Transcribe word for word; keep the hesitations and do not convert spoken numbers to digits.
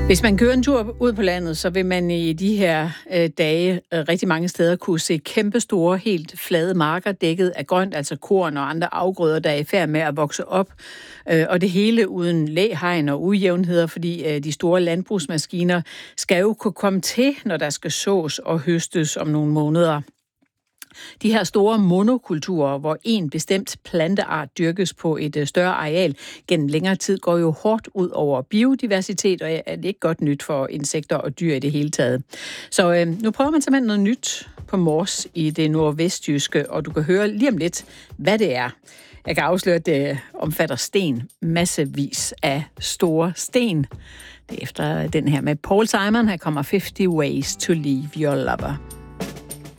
Hvis man kører en tur ud på landet, så vil man i de her øh, dage øh, rigtig mange steder kunne se kæmpestore, helt flade marker dækket af grønt, altså korn og andre afgrøder, der er i færd med at vokse op. Øh, og det hele uden læhegn og ujævnheder, fordi øh, de store landbrugsmaskiner skal jo kunne komme til, når der skal sås og høstes om nogle måneder. De her store monokulturer, hvor en bestemt planteart dyrkes på et større areal gennem længere tid, går jo hårdt ud over biodiversitet, og er det ikke godt nyt for insekter og dyr i det hele taget. Så øh, nu prøver man simpelthen noget nyt på Mors i det nordvestjyske, og du kan høre lige om lidt, hvad det er. Jeg kan afsløre, at det omfatter sten, massevis af store sten. Det er efter den her med Paul Simon, her kommer fifty ways to leave your lover.